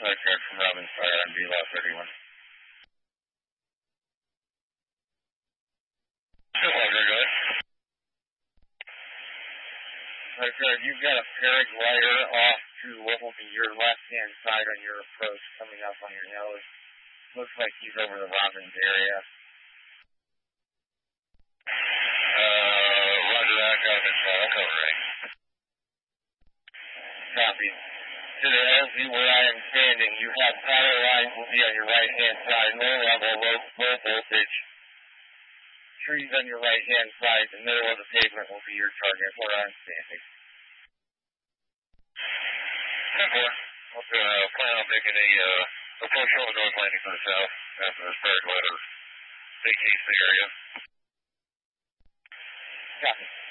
Okay, from Robin's Fire on VLOS 31. Okay, you've got a paraglider off to what will be your left-hand side on your approach coming up on your nose. Looks like he's over the Robbins area. Roger that, got him in front, covering. Copy. To the LZ where I am standing, you have power lines will be on your right-hand side, low level, low voltage. Trees on your right-hand side, the middle of the pavement will be your target where I'm standing. 10-4. I'll plan on making a approach on the north landing from the south after this paraglider vacates the area. Copy.